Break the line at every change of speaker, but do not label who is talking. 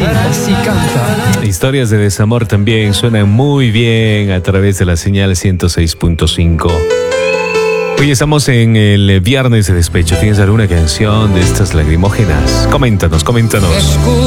así canta.
Historias de desamor también suenan muy bien a través de la señal 106.5. Hoy estamos en el viernes de despecho. ¿Tienes alguna canción de estas lagrimógenas? Coméntanos.